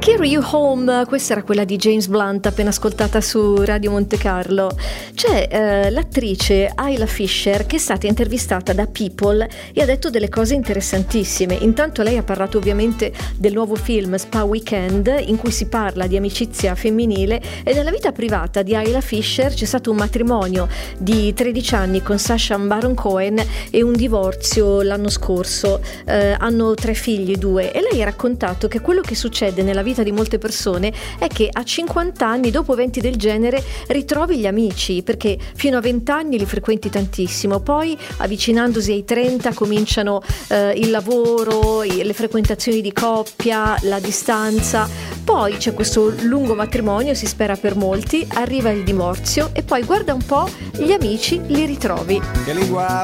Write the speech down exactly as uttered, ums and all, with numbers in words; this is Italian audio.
Carry You Home, questa era quella di James Blunt appena ascoltata su Radio Monte Carlo. C'è eh, l'attrice Isla Fisher che è stata intervistata da People e ha detto delle cose interessantissime. Intanto lei ha parlato ovviamente del nuovo film Spa Weekend, in cui si parla di amicizia femminile, e nella vita privata di Isla Fisher c'è stato un matrimonio di tredici anni con Sacha Baron Cohen e un divorzio l'anno scorso. Eh, hanno tre figli, due, e lei ha raccontato che quello che succede nella vita di molte persone è che a cinquanta anni, dopo eventi del genere, ritrovi gli amici, perché fino a venti anni li frequenti tantissimo, poi avvicinandosi ai trenta cominciano eh, il lavoro, le frequentazioni di coppia, la distanza, poi c'è questo lungo matrimonio, si spera per molti, arriva il divorzio e poi guarda un po', gli amici li ritrovi. Che lingua